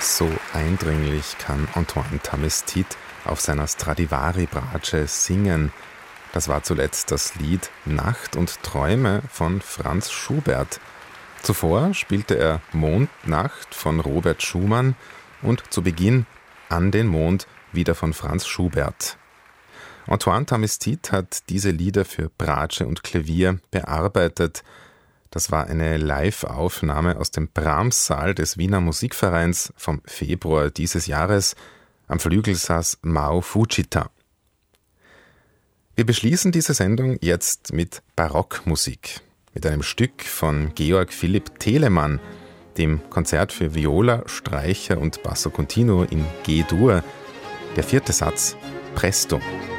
So eindringlich kann Antoine Tamestit auf seiner Stradivari-Bratsche singen. Das war zuletzt das Lied Nacht und Träume von Franz Schubert. Zuvor spielte er Mondnacht von Robert Schumann und zu Beginn An den Mond wieder von Franz Schubert. Antoine Tamestit hat diese Lieder für Bratsche und Klavier bearbeitet. Das war eine Live-Aufnahme aus dem Brahms-Saal des Wiener Musikvereins vom Februar dieses Jahres. Am Flügel saß Mao Fujita. Wir beschließen diese Sendung jetzt mit Barockmusik, mit einem Stück von Georg Philipp Telemann, dem Konzert für Viola, Streicher und Basso Continuo in G-Dur. Der 4. Satz, Presto.